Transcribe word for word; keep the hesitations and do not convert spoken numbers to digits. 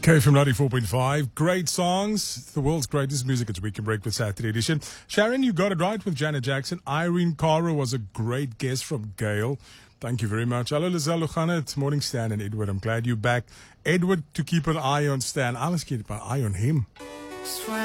K F M ninety-four point five. Great songs. The world's greatest music. It's Weekend Breakfast Saturday edition. Sharon, you got it right with Janet Jackson. Irene Cara was a great guest from Gale. Thank you very much. Hello, Lizelle Lugana. It's morning, Stan and Edward. I'm glad you're back. Edward, to keep an eye on Stan. I must keep an eye on him.